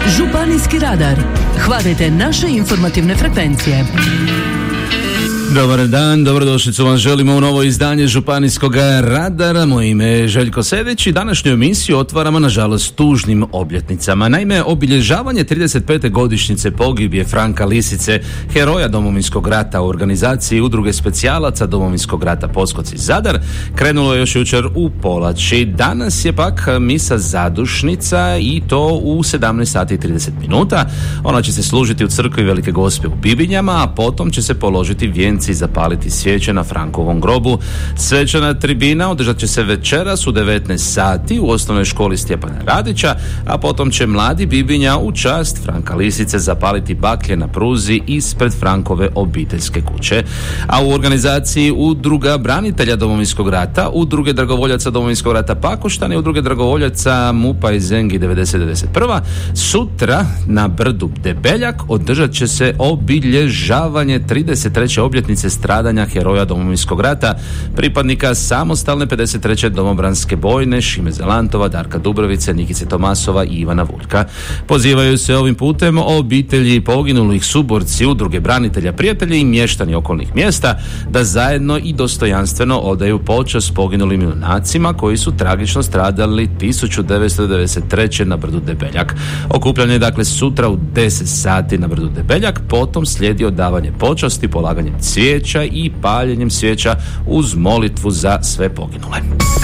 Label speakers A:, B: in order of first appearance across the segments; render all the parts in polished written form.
A: Županijski radar. Hvatajte naše informativne frekvencije.
B: Dobar dan, dobrodošlicu vam želimo u novo izdanje Županijskog radara. Moje ime je Željko Sedić i današnju emisiju otvaramo nažalost tužnim obljetnicama. Naime, obilježavanje 35. godišnjice pogibije Franka Lisice, heroja Domovinskog rata u organizaciji Udruge specijalaca Domovinskog rata Poskoci Zadar, krenulo je još jučer u Polači. Danas je pak misa zadušnica i to u 17 sati i 30 minuta. Ona će se služiti u crkvi Velike Gospe u Bibinjama, a potom će se položiti vijenci i zapaliti svijeće na Frankovom grobu. Svečana tribina održat će se večeras u 19 sati u osnovnoj školi Stjepana Radića, a potom će mladi Bibinja u čast Franka Lisice zapaliti baklje na pruzi ispred Frankove obiteljske kuće. A u organizaciji Udruga branitelja Domovinskog rata, Udruge dragovoljaca Domovinskog rata Pakoštan i Udruge dragovoljaca MUP-a i Zengi 90-91 sutra na brdu Debeljak održat će se obilježavanje 33. obljetnice stradanja heroja Domovinskog rata, pripadnika samostalne 53. domobranske bojne Šime Zelantova, Darka Dubrovice, Nikice Tomasova i Ivana Vuljka. Pozivaju se ovim putem obitelji poginulih, suborci, udruge branitelja, prijatelji i mještani okolnih mjesta da zajedno i dostojanstveno odaju počast poginulim junacima koji su tragično stradali 1993. na brdu Debeljak. Okupljanje je dakle sutra u 10 sati na brdu Debeljak, potom slijedi odavanje počasti polaganjem svijeća i paljenjem svijeća uz molitvu za sve poginule.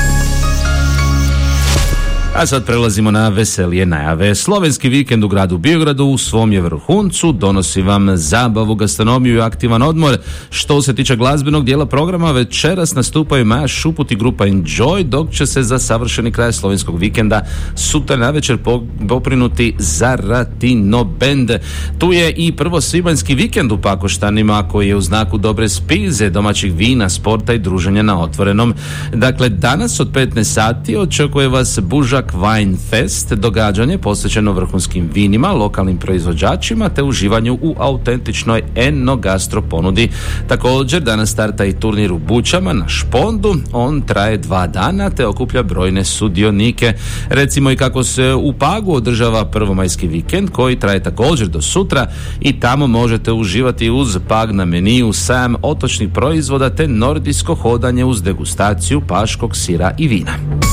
B: A sad prelazimo na veselije najave. Slovenski vikend u gradu Biogradu u svom je vrhuncu, donosi vam zabavu, gastronomiju i aktivan odmor. Što se tiče glazbenog dijela programa, večeras nastupaju Maja Šuput i grupa Enjoy, dok će se za savršeni kraj slovenskog vikenda sutra navečer poprinuti Zaratino Band. Tu je i prvosvibanjski vikend u Pakoštanima koji je u znaku dobre spize, domaćih vina, sporta i druženja na otvorenom. Dakle, danas od 15 sati očekuje vas Bužak Wine Fest, događanje posvećeno vrhunskim vinima, lokalnim proizvođačima te uživanju u autentičnoj eno-gastro ponudi. Također danas starta i turnir u Bučama na Špondu, on traje 2 dana te okuplja brojne sudionike. Recimo i kako se u Pagu održava prvomajski vikend koji traje također do sutra i tamo možete uživati uz Pag na meniju, sajam otočnih proizvoda te nordijsko hodanje uz degustaciju paškog sira i vina.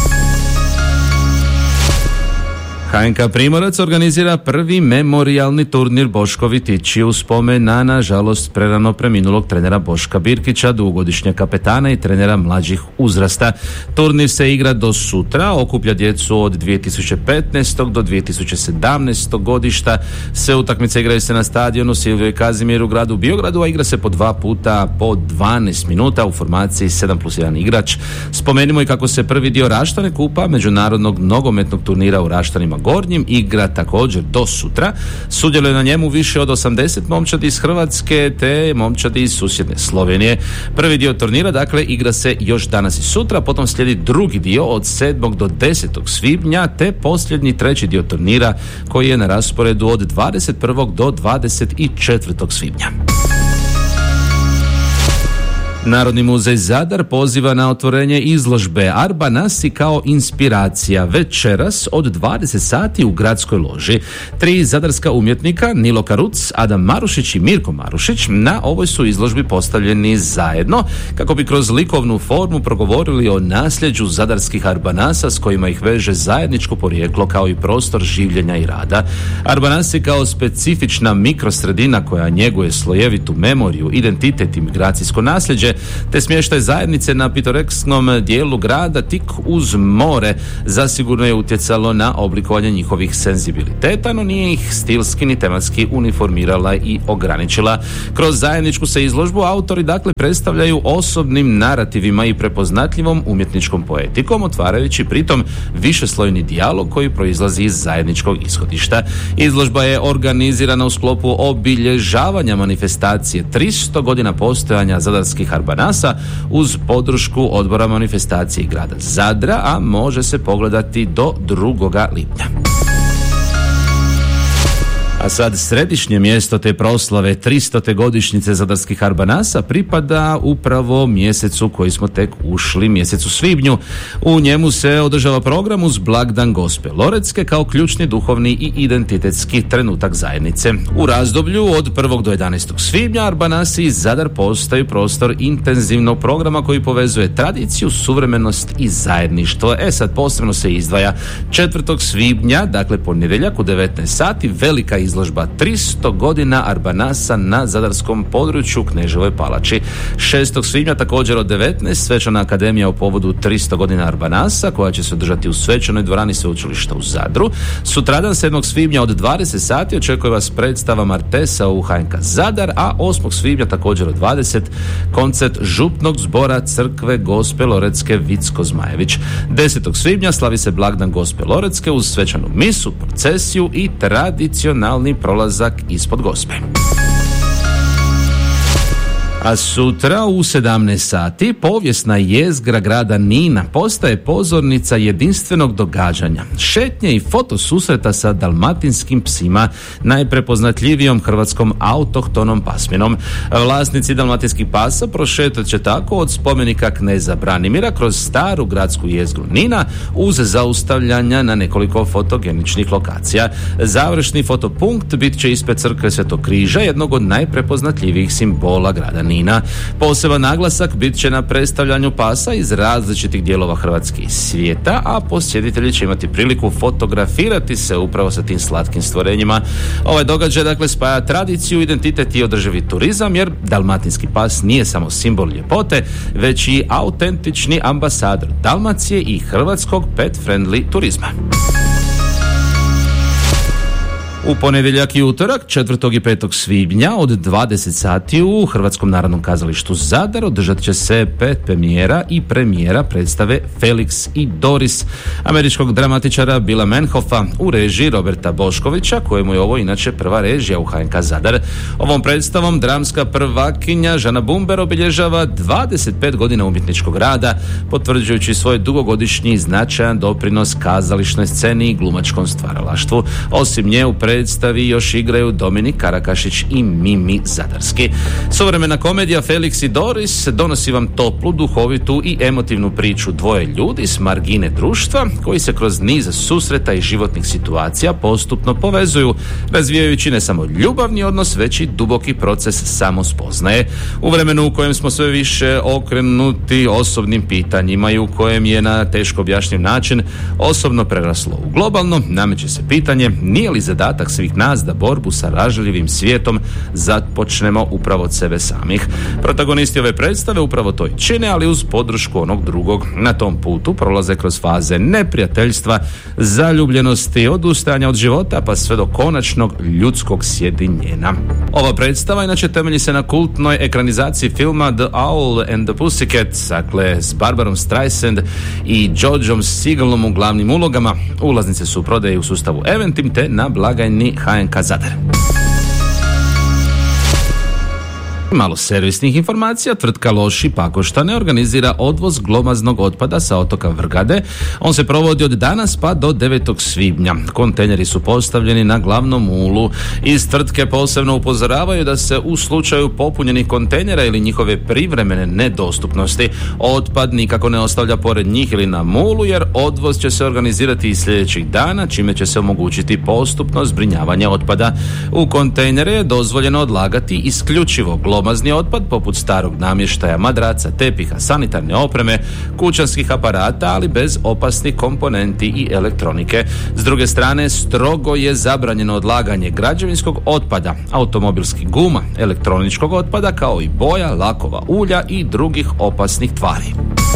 B: HNK Primorac organizira prvi memorijalni turnir Boškovi Tići u spomen na nažalost prerano preminulog trenera Boška Birkića, dugogodišnjeg kapetana i trenera mlađih uzrasta. Turnir se igra do sutra, okuplja djecu od 2015. do 2017. godišta. Sve utakmice igraju se na stadionu Silvio i Kazimir u gradu Biogradu, a igra se po 2 puta po 12 minuta u formaciji 7+1 igrač. Spomenimo i kako se prvi dio Raštane kupa međunarodnog nogometnog turnira u Raštanima Gornjim igra također do sutra. Sudjeluje na njemu više od 80 momčadi iz Hrvatske te momčadi iz susjedne Slovenije. Prvi dio turnira dakle igra se još danas i sutra, potom slijedi drugi dio od 7. do 10. svibnja te posljednji treći dio turnira koji je na rasporedu od 21. do 24. svibnja. Narodni muzej Zadar poziva na otvorenje izložbe Arbanasi kao inspiracija večeras od 20 sati u gradskoj loži. 3 zadarska umjetnika, Nilo Karuc, Adam Marušić i Mirko Marušić, na ovoj su izložbi postavljeni zajedno kako bi kroz likovnu formu progovorili o nasljeđu zadarskih Arbanasa s kojima ih veže zajedničko porijeklo kao i prostor življenja i rada. Arbanasi kao specifična mikrosredina koja njeguje slojevitu memoriju, identitet i migracijsko nasljeđe te smještaj zajednice na pitorekskom dijelu grada tik uz more zasigurno je utjecalo na oblikovanje njihovih senzibiliteta, no nije ih stilski ni tematski uniformirala i ograničila. Kroz zajedničku se izložbu autori dakle predstavljaju osobnim narativima i prepoznatljivom umjetničkom poetikom, otvarajući pritom višeslojni dijalog koji proizlazi iz zajedničkog ishodišta. Izložba je organizirana u sklopu obilježavanja manifestacije 300 godina postojanja zadarskih Arbanasa uz podršku odbora manifestacije grada Zadra, a može se pogledati do 2. lipnja. A sad središnje mjesto te proslave 300. godišnjice zadarskih Arbanasa pripada upravo mjesecu koji smo tek ušli, mjesecu svibnju. U njemu se održava program uz blagdan Gospe Loretske kao ključni duhovni i identitetski trenutak zajednice. U razdoblju od 1. do 11. svibnja Arbanasi iz Zadar postaju prostor intenzivnog programa koji povezuje tradiciju, suvremenost i zajedništvo. Sad posebno se izdvaja 4. svibnja, dakle ponedjeljak u 19 sati, velika izložba 300 godina Arbanasa na zadarskom području u Kneževoj palači. 6. svibnja također od 19 svečana akademija o povodu 300 godina Arbanasa koja će se održati u svečanoj dvorani sveučilišta u Zadru. Sutradan 7. svibnja od 20 sati očekuje vas predstava Martesa u HNK Zadar, a 8. svibnja također od 20 koncert župnog zbora crkve Gospe Loretske Vicko-Zmajević. 10. svibnja slavi se blagdan Gospe Loretske uz svečanu misu, procesiju i tradicionalni prolazak ispod Gospe. A sutra u 17 sati povijesna jezgra grada Nina postaje pozornica jedinstvenog događanja, šetnje i fotosusreta sa dalmatinskim psima, najprepoznatljivijom hrvatskom autohtonom pasminom. Vlasnici dalmatinskih pasa prošetat će tako od spomenika kneza Branimira kroz staru gradsku jezgru Nina uz zaustavljanja na nekoliko fotogeničnih lokacija. Završni fotopunkt bit će ispred crkve Svetog križa, jednog od najprepoznatljivijih simbola grada Nina. Poseban naglasak bit će na predstavljanju pasa iz različitih dijelova Hrvatske i svijeta, a posjetitelji će imati priliku fotografirati se upravo sa tim slatkim stvorenjima. Ovaj događaj dakle spaja tradiciju, identitet i održivi turizam, jer dalmatinski pas nije samo simbol ljepote, već i autentični ambasador Dalmacije i hrvatskog pet-friendly turizma. U ponedjeljak i utorak, 4. i 5. svibnja od 20 sati u Hrvatskom narodnom kazalištu Zadar održat će se 5 premijera i premijera predstave Felix i Doris američkog dramatičara Billa Manhoffa u režiji Roberta Boškovića, kojemu je ovo inače prva režija u HNK Zadar. Ovom predstavom dramska prvakinja Žana Bumber obilježava 25 godina umjetničkog rada, potvrđujući svoj dugogodišnji značajan doprinos kazališnoj sceni i glumačkom stvaralaštvu. Osim nje u predstavi još igraju Dominik Karakašić i Mimi Zadarski. Suvremena komedija Felix i Doris donosi vam toplu, duhovitu i emotivnu priču dvoje ljudi s margine društva koji se kroz niz susreta i životnih situacija postupno povezuju, razvijajući ne samo ljubavni odnos, već i duboki proces samospoznaje. U vremenu u kojem smo sve više okrenuti osobnim pitanjima i u kojem je na teško objašnjiv način osobno preraslo u globalno, nameće se pitanje nije li zadatak svih nas da borbu sa ražljivim svijetom započnemo upravo od sebe samih. Protagonisti ove predstave upravo to i čine, ali uz podršku onog drugog. Na tom putu prolaze kroz faze neprijateljstva, zaljubljenosti, odustajanja od života pa sve do konačnog ljudskog sjedinjenja. Ova predstava inače temelji se na kultnoj ekranizaciji filma The Owl and the Pussycat, dakle s Barbarom Streisand i Georgeom Segalom u glavnim ulogama. Ulaznice su u prodaji u sustavu Eventim te na blagajni HNK Zadar. Malo servisnih informacija. Tvrtka Loši Pakoštane organizira odvoz glomaznog otpada sa otoka Vrgade. On se provodi od danas pa do 9. svibnja. Kontejneri su postavljeni na glavnom ulu. Iz tvrtke posebno upozoravaju da se u slučaju popunjenih kontejnera ili njihove privremene nedostupnosti otpad nikako ne ostavlja pored njih ili na mulu, jer odvoz će se organizirati i sljedećih dana, čime će se omogućiti postupno zbrinjavanje otpada. U kontejnere je dozvoljeno odlagati isključivo glomazni otpad poput starog namještaja, madraca, tepiha, sanitarne opreme, kućanskih aparata, ali bez opasnih komponenti i elektronike. S druge strane, strogo je zabranjeno odlaganje građevinskog otpada, automobilskih guma, elektroničkog otpada, kao i boja, lakova, ulja i drugih opasnih tvari.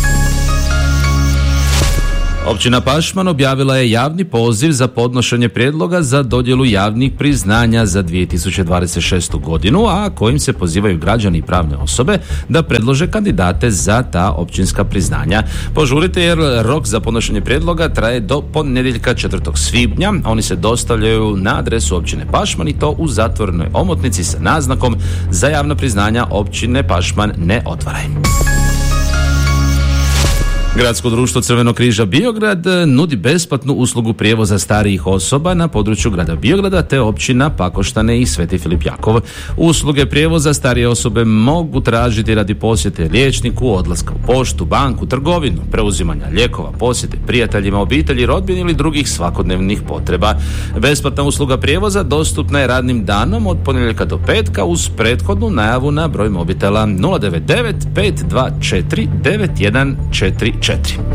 B: Općina Pašman objavila je javni poziv za podnošenje prijedloga za dodjelu javnih priznanja za 2026. godinu, a kojim se pozivaju građani i pravne osobe da predlože kandidate za ta općinska priznanja. Požurite jer rok za podnošenje prijedloga traje do ponedjeljka 4. svibnja. Oni se dostavljaju na adresu općine Pašman i to u zatvorenoj omotnici sa naznakom za javna priznanja općine Pašman ne otvaraj. Gradsko društvo Crvenog križa Biograd nudi besplatnu uslugu prijevoza starijih osoba na području grada Biograda te općina Pakoštane i Sveti Filip Jakov. Usluge prijevoza starije osobe mogu tražiti radi posjete liječniku, odlaska u poštu, banku, trgovinu, preuzimanja lijekova, posjete prijateljima, obitelji, rodbini ili drugih svakodnevnih potreba. Besplatna usluga prijevoza dostupna je radnim danom od ponedjeljka do petka uz prethodnu najavu na broj mobitela 099 524 9144.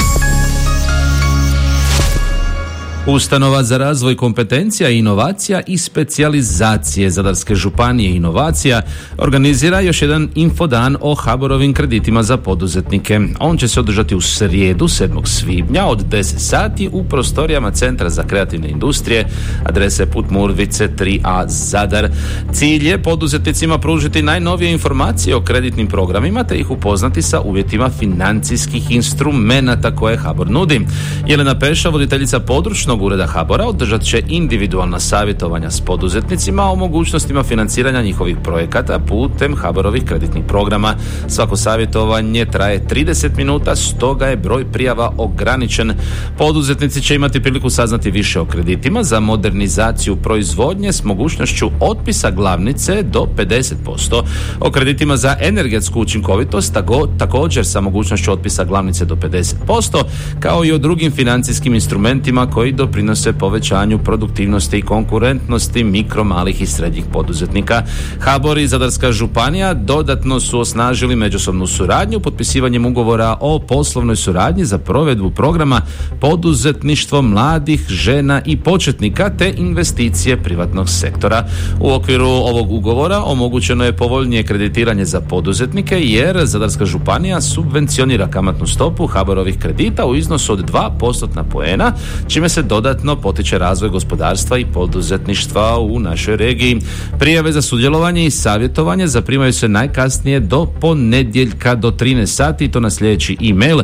B: Ustanova za razvoj kompetencija, inovacija i specijalizacije Zadarske županije inovacija organizira još jedan infodan o HBOR-ovim kreditima za poduzetnike. On će se održati u srijedu 7. svibnja od 10 sati u prostorijama Centra za kreativne industrije, adrese Put Murvice 3A Zadar. Cilj je poduzetnicima pružiti najnovije informacije o kreditnim programima te ih upoznati sa uvjetima financijskih instrumenata koje HBOR nudi. Jelena Peša, voditeljica područnog ureda HBOR-a, održat će individualna savjetovanja s poduzetnicima o mogućnostima financiranja njihovih projekata putem HBOR-ovih kreditnih programa. Svako savjetovanje traje 30 minuta, stoga je broj prijava ograničen. Poduzetnici će imati priliku saznati više o kreditima za modernizaciju proizvodnje s mogućnošću otpisa glavnice do 50%, o kreditima za energetsku učinkovitost također sa mogućnošću otpisa glavnice do 50%, kao i o drugim financijskim instrumentima koji doprinose povećanju produktivnosti i konkurentnosti mikro, malih i srednjih poduzetnika. HBOR i Zadarska županija dodatno su osnažili međusobnu suradnju potpisivanjem ugovora o poslovnoj suradnji za provedbu programa poduzetništvo mladih, žena i početnika te investicije privatnog sektora. U okviru ovog ugovora omogućeno je povoljnije kreditiranje za poduzetnike jer Zadarska županija subvencionira kamatnu stopu HBOR-ovih kredita u iznosu od 2% poena, čime se dodatno potiče razvoj gospodarstva i poduzetništva u našoj regiji. Prijave za sudjelovanje i savjetovanje zaprimaju se najkasnije do ponedjeljka do 13 sati, to na sljedeći e-mail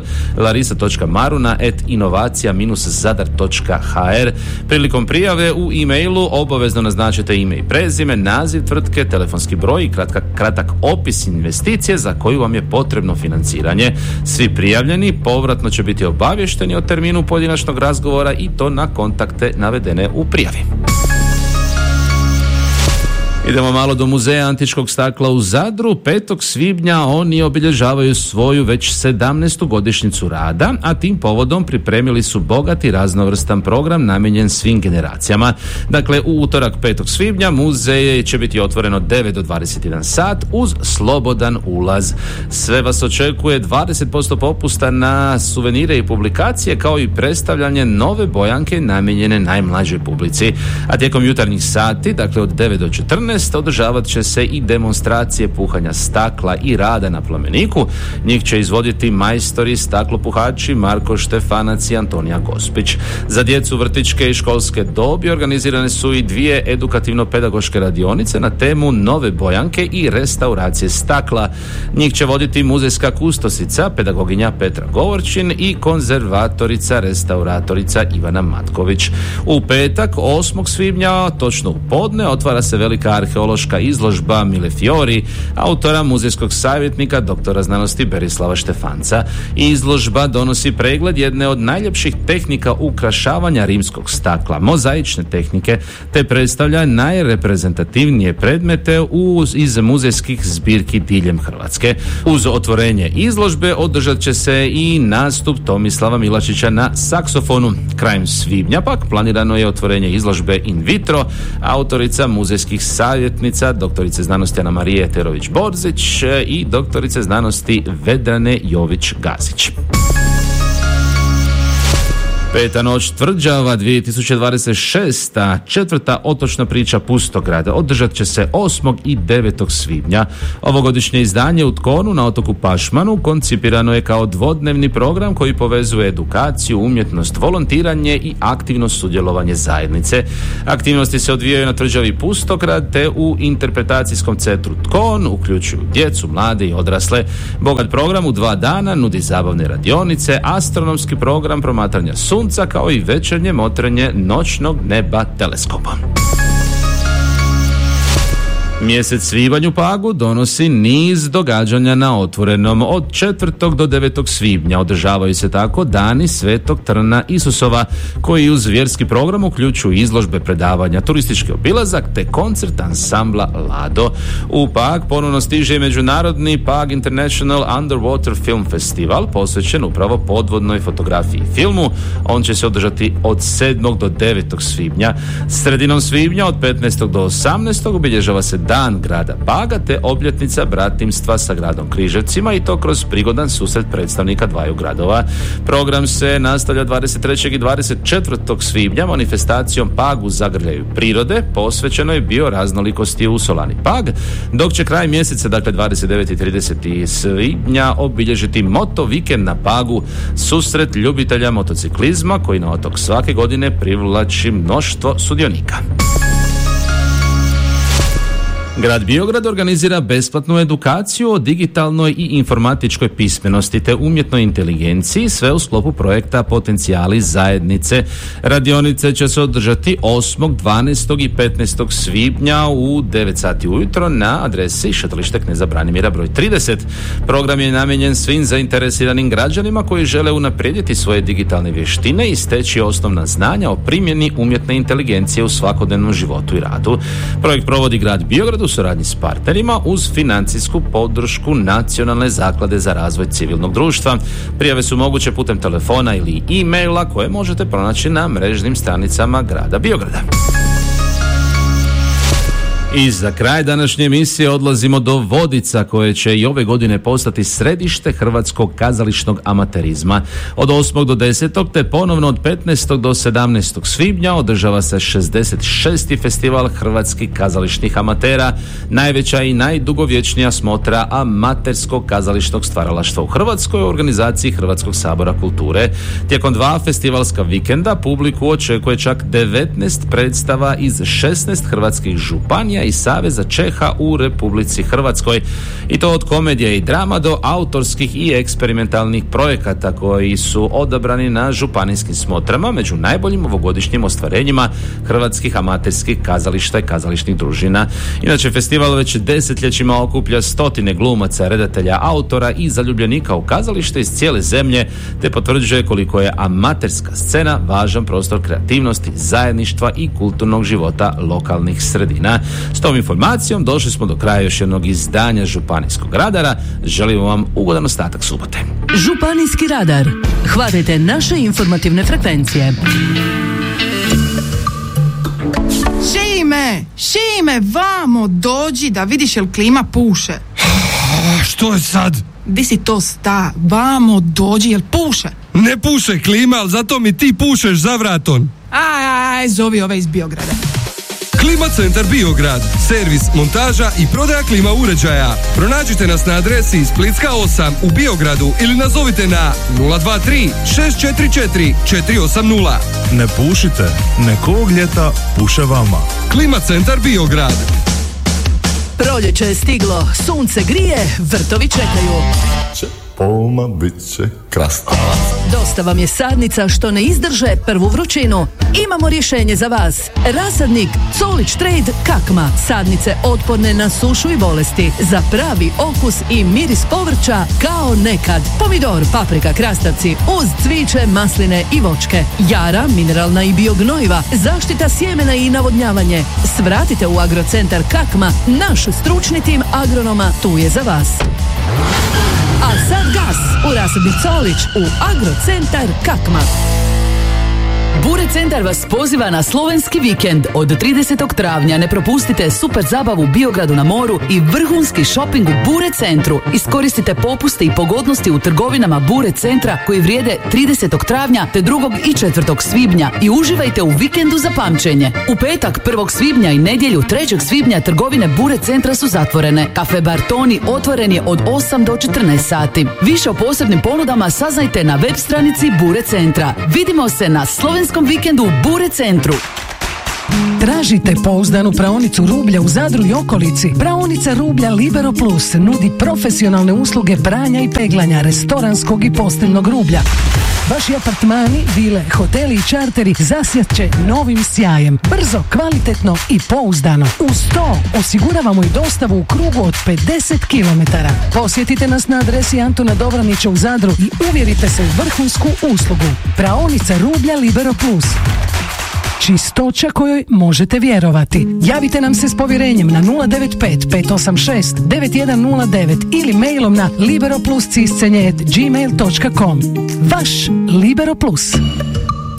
B: larisa.maruna@inovacija-zadar.hr. Prilikom prijave u e-mailu obavezno naznačite ime i prezime, naziv tvrtke, telefonski broj i kratak opis investicije za koju vam je potrebno financiranje. Svi prijavljeni povratno će biti obavješteni o terminu pojedinačnog razgovora i to na kontakte navedene u prijavi. Idemo malo do Muzeja antičkog stakla u Zadru. 5. svibnja oni obilježavaju svoju već 17. godišnjicu rada, a tim povodom pripremili su bogati raznovrstan program namijenjen svim generacijama. Dakle, u utorak 5. svibnja muzej će biti otvoren od 9 do 21 sat uz slobodan ulaz. Sve vas očekuje 20% popusta na suvenire i publikacije, kao i predstavljanje nove bojanke namijenjene najmlađoj publici. A tijekom jutarnjih sati, dakle od 9 do 14, održavat će se i demonstracije puhanja stakla i rada na plameniku. Njih će izvoditi majstori staklopuhači Marko Štefanac i Antonija Gospić. Za djecu vrtićke i školske dobi organizirane su i 2 edukativno-pedagoške radionice na temu nove bojanke i restauracije stakla. Njih će voditi muzejska kustosica, pedagoginja Petra Govorčin i konzervatorica, restauratorica Ivana Matković. U petak, 8. svibnja, točno u podne, otvara se velika arheološka izložba Millefiori, autora muzejskog savjetnika doktora znanosti Berislava Štefanca. Izložba donosi pregled jedne od najljepših tehnika ukrašavanja rimskog stakla, mozaične tehnike, te predstavlja najreprezentativnije predmete iz muzejskih zbirki diljem Hrvatske. Uz otvorenje izložbe održat će se i nastup Tomislava Milačića na saksofonu. Krajem svibnja pak planirano je otvorenje izložbe in vitro. Autorica muzejskih savjetnica, doktorice znanosti Ana Marije Terović-Borzić i doktorice znanosti Vedrane Jović-Gazić. Peta noć tvrđava 2026. četvrta otočna priča Pustograda održat će se 8. i 9. svibnja. Ovogodišnje izdanje u Tkonu na otoku Pašmanu koncipirano je kao dvodnevni program koji povezuje edukaciju, umjetnost, volontiranje i aktivno sudjelovanje zajednice. Aktivnosti se odvijaju na tvrđavi Pustograd te u interpretacijskom centru Tkon, uključuju djecu, mlade i odrasle. Bogat program u 2 dana nudi zabavne radionice, astronomski program promatranja sunca, kao i večernje motrenje noćnog neba teleskopom. Mjesec svibanj u Pagu donosi niz događanja na otvorenom. Od 4. do 9. svibnja održavaju se tako Dani Svetog Trna Isusova, koji uz vjerski program uključuju izložbe, predavanja, turistički obilazak te koncert ansambla Lado. U Pag ponovno stiže međunarodni Pag International Underwater Film Festival, posvećen upravo podvodnoj fotografiji i filmu. On će se održati od 7. do 9. svibnja. Sredinom svibnja od 15. do 18. obilježava se Dan grada Paga te obljetnica bratimstva sa gradom Križevcima, i to kroz prigodan susret predstavnika dvaju gradova. Program se nastavlja 23. i 24. svibnja manifestacijom Pag u zagrljaju prirode, posvećenoj bioraznolikosti u Solani Pag, dok će kraj mjeseca, dakle 29. i 30. svibnja, obilježiti moto vikend na Pagu, susret ljubitelja motociklizma koji na otok svake godine privlači mnoštvo sudionika. Grad Biograd organizira besplatnu edukaciju o digitalnoj i informatičkoj pismenosti te umjetnoj inteligenciji, sve u sklopu projekta Potencijali zajednice. Radionice će se održati 8., 12. i 15. svibnja u 9 sati ujutro na adresi Šetalište Kneza Branimira broj 30. Program je namijenjen svim zainteresiranim građanima koji žele unaprijediti svoje digitalne vještine i steći osnovna znanja o primjeni umjetne inteligencije u svakodnevnom životu i radu. Projekt provodi Grad Biograd u suradnji s partnerima uz financijsku podršku Nacionalne zaklade za razvoj civilnog društva. Prijave su moguće putem telefona ili e-maila koje možete pronaći na mrežnim stranicama Grada Biograda. I za kraj današnje emisije odlazimo do Vodica, koje će i ove godine postati središte hrvatskog kazališnog amaterizma. Od 8. do 10. te ponovno od 15. do 17. svibnja održava se 66. festival hrvatskih kazališnih amatera, najveća i najdugovječnija smotra amaterskog kazališnog stvaralaštva u Hrvatskoj u organizaciji Hrvatskog sabora kulture. Tijekom 2 festivalska vikenda publiku očekuje čak 19 predstava iz 16 hrvatskih županija i Saveza Čeha u Republici Hrvatskoj, i to od komedije i drama do autorskih i eksperimentalnih projekata koji su odabrani na županijskim smotrama među najboljim ovogodišnjim ostvarenjima hrvatskih amaterskih kazališta i kazališnih družina. Inače, festival već desetljećima okuplja stotine glumaca, redatelja, autora i zaljubljenika u kazalište iz cijele zemlje, te potvrđuje koliko je amaterska scena važan prostor kreativnosti, zajedništva i kulturnog života lokalnih sredina. S tom informacijom došli smo do kraja još jednog izdanja Županijskog radara. Želimo vam ugodan ostatak subote.
A: Županijski radar. Hvatite naše informativne frekvencije.
C: Šime, vamo, dođi da vidiš jel klima puše.
D: Što je sad?
C: Di si to sta? Vamo, dođi jel puše.
D: Ne puše klima, ali zato mi ti pušeš za vratom.
C: Aj, zovi ove iz Biograda.
D: Klima centar Biograd, servis, montaža i prodaja klima uređaja. Pronađite nas na adresi Splitska 8 u Biogradu ili nazovite na 023 644 480.
E: Ne pušite, nekog ljeta puše vama.
D: Klima centar Biograd.
A: Proljeće je stiglo, sunce grije, vrtovi čekaju.
E: Polma bit će krastavac.
A: Dosta vam je sadnica što ne izdrže prvu vrućinu. Imamo rješenje za vas. Rasadnik Solić Trade Kakma. Sadnice otporne na sušu i bolesti. Za pravi okus i miris povrća kao nekad. Pomidor, paprika, krastavci uz cviće, masline i voćke. Jara, mineralna i biognojiva. Zaštita sjemena i navodnjavanje. Svratite u Agrocentar Kakma. Naš stručni tim agronoma tu je za vas. A sad gas u Rasadnik Solić u Agrocentar Kakma. Bure Centar vas poziva na slovenski vikend od 30. travnja. Ne propustite super zabavu u Biogradu na moru i vrhunski šoping u Bure Centru. Iskoristite popuste i pogodnosti u trgovinama Bure Centra koji vrijede 30. travnja te 2. i 4. svibnja i uživajte u vikendu za pamćenje. U petak 1. svibnja i nedjelju 3. svibnja trgovine Bure Centra su zatvorene. Kafe Bartoni otvoren je od 8 do 14 sati. Više o posebnim ponudama saznajte na web stranici Bure Centra. Vidimo se na slovenskom vikendu u Bure Centru.
F: Tražite pouzdanu praonicu rublja u Zadru i okolici? Praonica rublja Libero Plus nudi profesionalne usluge pranja i peglanja restoranskog i posteljnog rublja. Vaši apartmani, vile, hoteli i čarteri zasjat će novim sjajem. Brzo, kvalitetno i pouzdano. Uz to osiguravamo i dostavu u krugu od 50 km. Posjetite nas na adresi Antuna Dobranića u Zadru i uvjerite se u vrhunsku uslugu. Praonica rublja Libero Plus. Čistoća kojoj možete vjerovati. Javite nam se s povjerenjem na 095 586 9109 ili mailom na liberoplusciscenje@gmail.com. Vaš Libero Plus.